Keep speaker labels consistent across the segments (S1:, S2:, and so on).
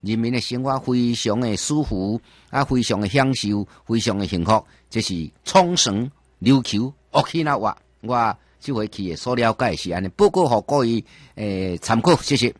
S1: 人民的生活非常的舒服，非常的享受，非常的幸福。这是冲绳、琉球、Okinawa，我这回去所了解是安尼，报告给各位参考，谢谢。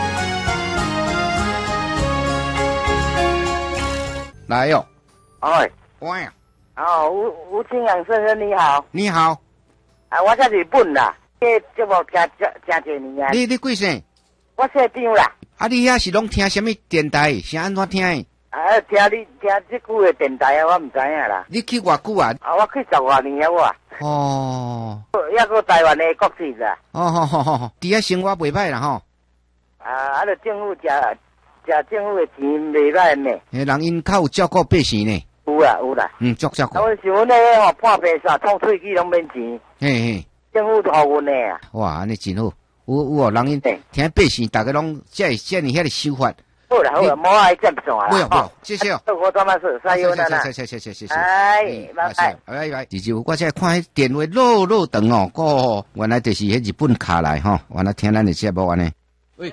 S1: 来哟，
S2: 哎，
S1: 喂，
S2: 吴清阳先生你好，
S1: 你好，
S2: 我在日本啦，这节目真多年啊。
S1: 你几岁？
S2: 我社长啦。
S1: 你遐是拢听什么电台？是安怎听的？
S2: 听这久的电台我唔知影啦。
S1: 你去偌久啊？
S2: 我去10多年啊我。
S1: 哦。
S2: 抑个台湾的国际啦。
S1: 哦，伫遐生活袂歹啦吼。
S2: 就政府食政府的钱袂歹呢。
S1: 人因较有照顾百姓呢。
S2: 有啦。
S1: 照顾。
S2: 阮想呢破病煞，创喙齿拢免钱。嘿。政府都互阮的啊。
S1: 哇，安尼真好。有人因听百姓，大家拢遮尔个想法。
S2: 好啦，莫爱接上啦。
S1: 不，谢谢。
S2: 我怎么是加油啦？
S1: 谢。
S2: 哎，
S1: 拜。就我这看迄电话老长哦，原来就是迄日本卡来吼，原来听咱的节目安尼。
S2: 无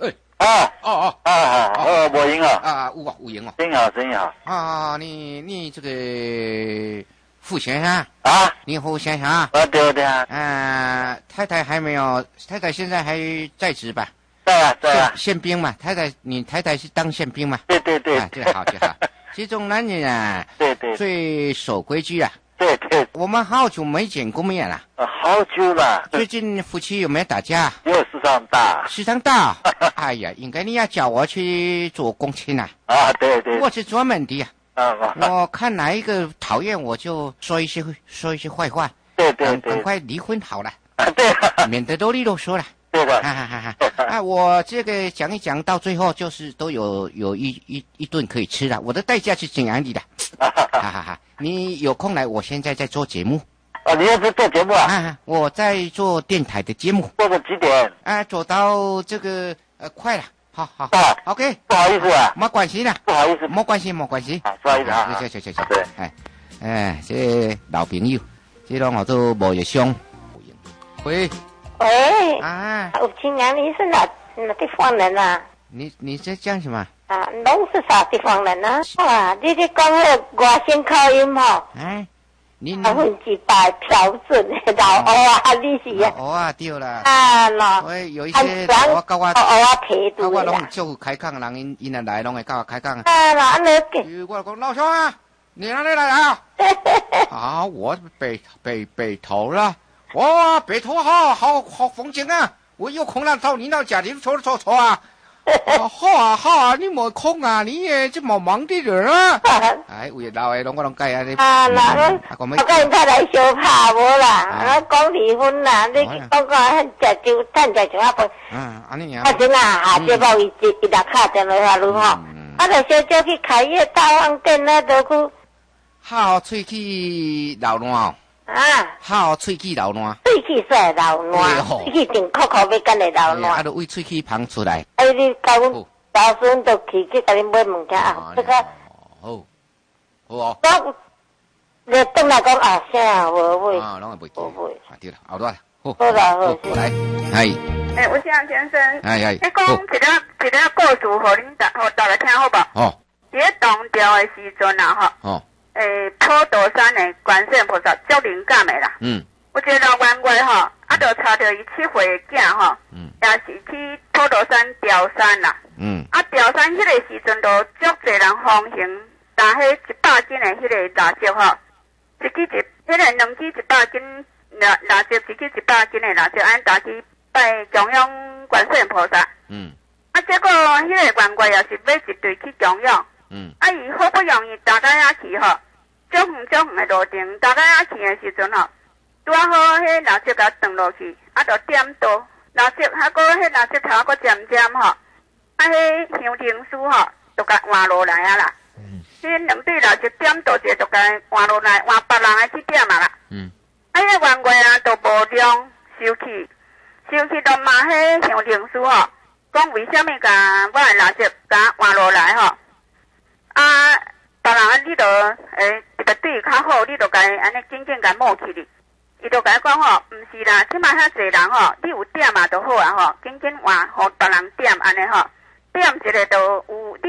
S2: 闲啊。
S1: 有闲哦。
S2: 真好。
S1: 你这个。副先生你好先生
S2: 对
S1: 太太还没有，太太现在还在职吧？
S2: 在啊，
S1: 宪兵嘛，你太太是当宪兵嘛？
S2: 对，
S1: 这好，这种男人啊，
S2: 对，
S1: 最守规矩啊，
S2: 对，
S1: 我们好久没见过面了，
S2: 好久了。
S1: 最近夫妻有没有打架？
S2: 有时常大，
S1: 哎呀，应该你要叫我去做公亲啊？
S2: 对，
S1: 我是专门的呀。我看哪一个讨厌我就说一些坏话，
S2: 对，
S1: 赶快离婚好了，
S2: 对，
S1: 免得啰里啰嗦了。
S2: 对的，
S1: 我这个讲一讲到最后就是都有一顿可以吃了，我的代价是怎样的？你有空来，我现在在做节目。
S2: 你要是做节目啊？
S1: 我在做电台的节目。
S2: 做到几点？
S1: 做到这个快了。好，OK，
S2: 不好意思啊，
S1: 没关系啦，
S2: 不好意思，
S1: 没关系，
S2: 不好意思啊，
S1: 谢，对，这老朋友，这拢我都无业伤。喂，
S3: 吴清阳，你是哪地方人啊？
S1: 你在讲什么？
S3: 侬是啥地方人啊？你讲个外省口音吼？100%标准的老乌啊，你是啊？
S1: 老乌对啦。有一些我甲我
S3: 皮肚
S1: 我拢就开讲，人因来拢会甲我开讲。
S3: 安尼
S1: 我讲老兄啊，你哪里来啊？我北投了。哇，北投好风景啊！我有空了到你那家里走啊。好啊，你没空啊？你也这么忙的人啊？有老的我拢介啊你。
S3: 我跟他来相拍无啦，讲离婚啦，你讲趁食酒啊不？
S1: 安尼啊。
S3: 真啊，节目一打卡电话路吼，就小少去开业大饭店那都去。
S1: 好喙齿老烂。好喙齿老烂，
S3: 喙齿煞老烂，喙齿真苦要干的老烂。
S1: 就为喙齿旁出来。
S3: 你甲阮老孙都去甲你买物件这个。
S1: 好。
S3: 我转来讲啥无买。
S1: 拢会袂记。对了，后头啦。
S3: 好啦，
S1: 来，
S4: 吴先生先生，
S1: 你
S4: 讲一个故事，互大家听好不？伫东调的时阵啊，普陀山的观世音菩萨足灵感的啦。有一个老员外就查到伊7岁的囝也是去普陀山调山啦。调山迄个时阵，就足侪人奉行，打迄100斤的迄个蜡烛一支迄个2支100斤蜡烛，一支100斤的蜡烛，安打去拜中央观世音菩萨。结果迄个员外也是买一对去中央。伊好不容易大家遐去足远的路程，大家遐去的时阵拄好迄蜡烛甲断落去，就点倒蜡烛，迄蜡烛头佫渐迄香亭师就甲换落来啦。迄2对蜡烛点倒者，就甲换落来，换别人的去点啦。迄个员外就无量生气，就骂迄香亭师讲为虾米甲我的蜡烛甲换落来别人你就特别对伊较好，你就甲伊安尼紧甲抹去哩。伊就甲伊讲毋是啦，即摆遐侪人你有点就好啊紧换互别人点安尼点一个都有。